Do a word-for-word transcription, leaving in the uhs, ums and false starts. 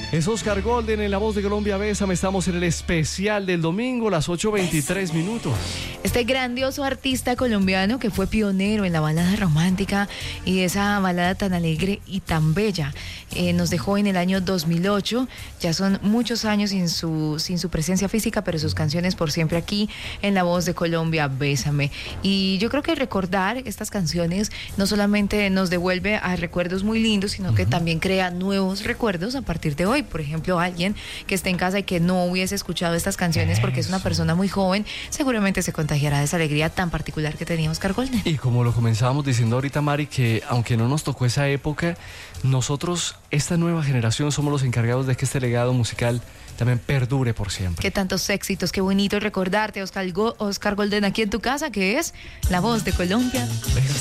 Es Oscar Golden en La Voz de Colombia. Bésame. Estamos en el especial del domingo, las ocho veintitrés minutos. Este grandioso artista colombiano que fue pionero en la balada romántica y esa balada tan alegre y tan bella, eh, nos dejó en el año dos mil ocho. Ya son muchos años sin su, sin su presencia física, pero sus canciones por siempre aquí en La Voz de Colombia. Bésame. Y yo creo que recordar estas canciones no solamente nos devuelve a recuerdos muy lindos, sino que uh-huh. también crea nuevos recuerdos a partir de hoy. Por ejemplo, alguien que esté en casa y que no hubiese escuchado estas canciones porque es una persona muy joven, seguramente se contagiará de esa alegría tan particular que tenía Oscar Golden. Y como lo comenzábamos diciendo ahorita, Mari, que aunque no nos tocó esa época, nosotros, esta nueva generación, somos los encargados de que este legado musical también perdure por siempre. Qué tantos éxitos, qué bonito recordarte, Oscar, Go- Oscar Golden, aquí en tu casa, que es La Voz de Colombia.